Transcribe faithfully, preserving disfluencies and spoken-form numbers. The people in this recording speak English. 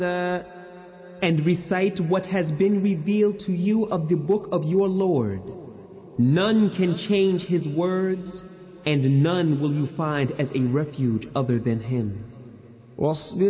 And recite what has been revealed to you of the book of your Lord. None can change his words, and none will you find as a refuge other than him.